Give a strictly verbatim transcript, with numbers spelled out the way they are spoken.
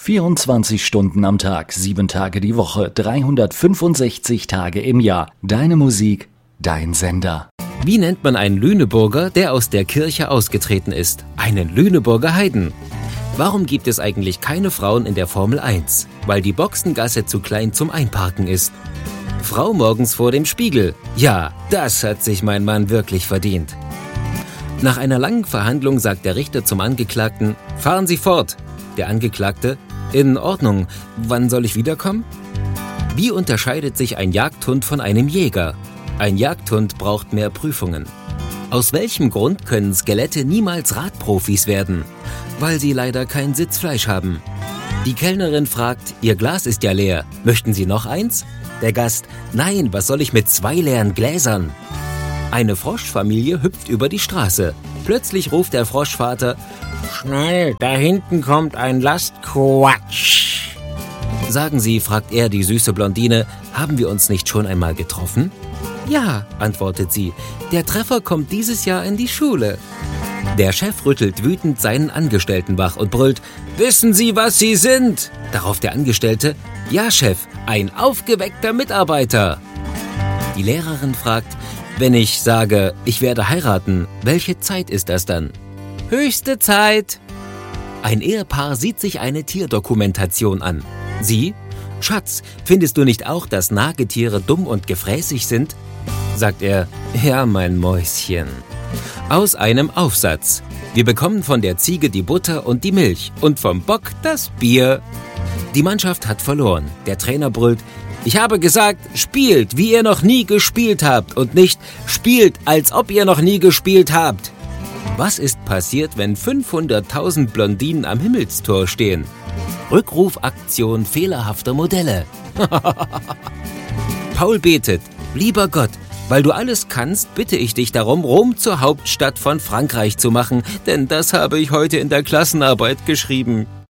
vierundzwanzig Stunden am Tag, sieben Tage die Woche, dreihundertfünfundsechzig Tage im Jahr. Deine Musik, dein Sender. Wie nennt man einen Lüneburger, der aus der Kirche ausgetreten ist? Einen Lüneburger Heiden. Warum gibt es eigentlich keine Frauen in der Formel eins? Weil die Boxengasse zu klein zum Einparken ist. Frau morgens vor dem Spiegel. Ja, das hat sich mein Mann wirklich verdient. Nach einer langen Verhandlung sagt der Richter zum Angeklagten: Fahren Sie fort. Der Angeklagte: In Ordnung, wann soll ich wiederkommen? Wie unterscheidet sich ein Jagdhund von einem Jäger? Ein Jagdhund braucht mehr Prüfungen. Aus welchem Grund können Skelette niemals Radprofis werden? Weil sie leider kein Sitzfleisch haben. Die Kellnerin fragt: Ihr Glas ist ja leer, möchten Sie noch eins? Der Gast: Nein, was soll ich mit zwei leeren Gläsern? Eine Froschfamilie hüpft über die Straße. Plötzlich ruft der Froschvater: Schnell, da hinten kommt ein Lastquatsch. Sagen Sie, fragt er die süße Blondine, haben wir uns nicht schon einmal getroffen? Ja, antwortet sie, der Treffer kommt dieses Jahr in die Schule. Der Chef rüttelt wütend seinen Angestellten wach und brüllt: Wissen Sie, was Sie sind? Darauf der Angestellte: Ja, Chef, ein aufgeweckter Mitarbeiter. Die Lehrerin fragt: Wenn ich sage, ich werde heiraten, welche Zeit ist das dann? Höchste Zeit. Ein Ehepaar sieht sich eine Tierdokumentation an. Sie: Schatz, findest du nicht auch, dass Nagetiere dumm und gefräßig sind? Sagt er: Ja, mein Mäuschen. Aus einem Aufsatz: Wir bekommen von der Ziege die Butter und die Milch und vom Bock das Bier. Die Mannschaft hat verloren. Der Trainer brüllt: Ich habe gesagt, spielt, wie ihr noch nie gespielt habt und nicht spielt, als ob ihr noch nie gespielt habt. Was ist passiert, wenn fünfhunderttausend Blondinen am Himmelstor stehen? Rückrufaktion fehlerhafter Modelle. Paul betet: Lieber Gott, weil du alles kannst, bitte ich dich darum, Rom zur Hauptstadt von Frankreich zu machen, denn das habe ich heute in der Klassenarbeit geschrieben.